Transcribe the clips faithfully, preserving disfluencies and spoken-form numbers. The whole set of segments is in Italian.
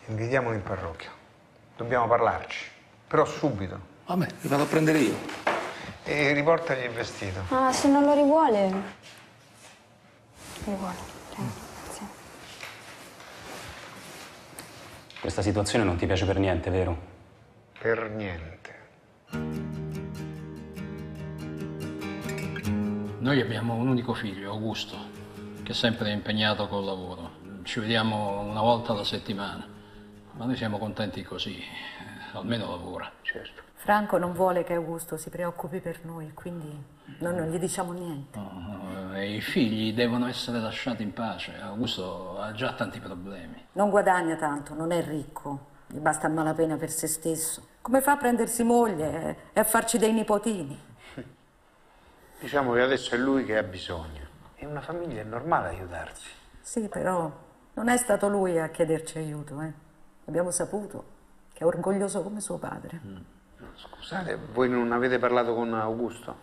Invitiamolo in parrocchia. Dobbiamo parlarci, però subito. Vabbè, li vado a prendere io. E riportagli il vestito. Ah, se non lo rivuole... Rivuole, prego, grazie. Questa situazione non ti piace per niente, vero? Per niente. Noi abbiamo un unico figlio, Augusto, che è sempre impegnato col lavoro. Ci vediamo una volta alla settimana, ma noi siamo contenti così, eh, almeno lavora. Certo. Franco non vuole che Augusto si preoccupi per noi, quindi noi non gli diciamo niente. No, no, e i figli devono essere lasciati in pace. Augusto ha già tanti problemi. Non guadagna tanto, non è ricco, gli basta a malapena per se stesso. Come fa a prendersi moglie e a farci dei nipotini? Diciamo che adesso è lui che ha bisogno. In una famiglia è normale aiutarsi. Sì, però non è stato lui a chiederci aiuto, eh. Abbiamo saputo che è orgoglioso come suo padre. Mm. Scusate, voi non avete parlato con Augusto?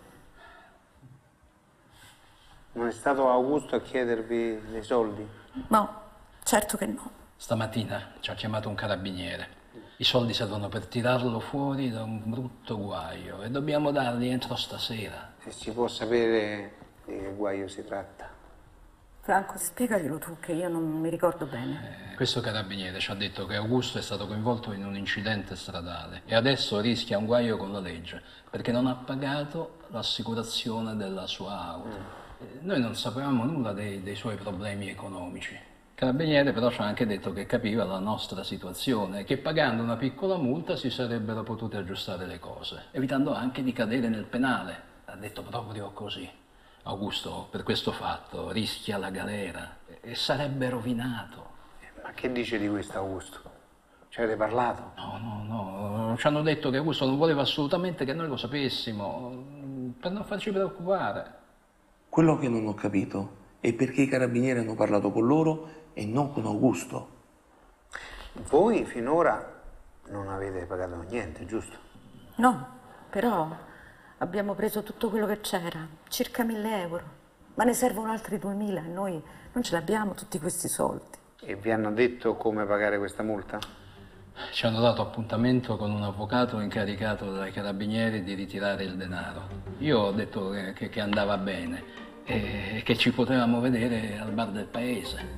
Non è stato Augusto a chiedervi dei soldi? No, certo che no. Stamattina ci ha chiamato un carabiniere. I soldi servono per tirarlo fuori da un brutto guaio e dobbiamo darli entro stasera. E si può sapere di che guaio si tratta? Franco, spiegaglielo tu, che io non mi ricordo bene. Eh, questo carabiniere ci ha detto che Augusto è stato coinvolto in un incidente stradale e adesso rischia un guaio con la legge perché non ha pagato l'assicurazione della sua auto. Mm. Eh, noi non sapevamo nulla dei, dei suoi problemi economici. Il carabiniere però ci ha anche detto che capiva la nostra situazione e che pagando una piccola multa si sarebbero potute aggiustare le cose, evitando anche di cadere nel penale. Ha detto proprio così. Augusto, per questo fatto, rischia la galera e sarebbe rovinato. Ma che dice di questo Augusto? Ci avete parlato? No, no, no. Ci hanno detto che Augusto non voleva assolutamente che noi lo sapessimo, per non farci preoccupare. Quello che non ho capito è perché i carabinieri hanno parlato con loro e non con Augusto. Voi finora non avete pagato niente, giusto? No, però... abbiamo preso tutto quello che c'era, circa mille euro, ma ne servono altri duemila e noi non ce l'abbiamo tutti questi soldi. E vi hanno detto come pagare questa multa? Ci hanno dato appuntamento con un avvocato incaricato dai carabinieri di ritirare il denaro. Io ho detto che, che, che andava bene e che ci potevamo vedere al bar del paese.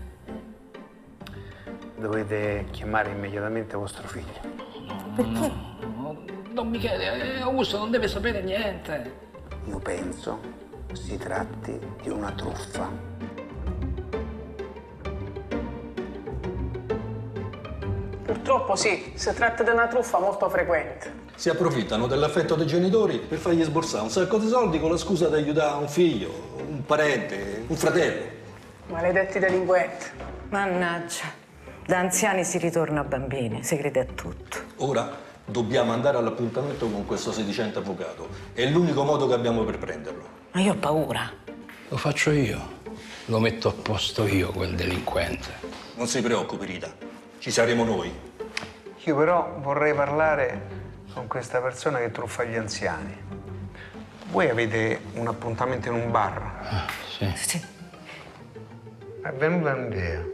Dovete chiamare immediatamente vostro figlio. No, Perché? No, no, Don Michele, Augusto non deve sapere niente. Io penso si tratti di una truffa. Purtroppo sì, si tratta di una truffa molto frequente. Si approfittano dell'affetto dei genitori per fargli sborsare un sacco di soldi con la scusa di aiutare un figlio, un parente, un fratello. Maledetti delinquenti. Mannaggia, da anziani si ritorna a bambini, si crede a tutto. Ora dobbiamo andare all'appuntamento con questo sedicente avvocato. È l'unico modo che abbiamo per prenderlo. Ma io ho paura. Lo faccio io. Lo metto a posto io, quel delinquente. Non si preoccupi, Rita. Ci saremo noi. Io però vorrei parlare con questa persona che truffa gli anziani. Voi avete un appuntamento in un bar? Ah, sì. Sì. È venuta un'idea.